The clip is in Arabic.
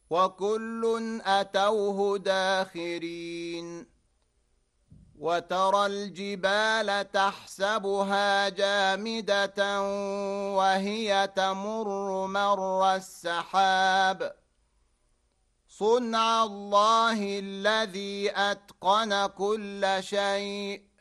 وكل أتوه داخرين وترى الجبال تحسبها جامدة وهي تمر مر السحاب صنع الله الذي أتقن كل شيء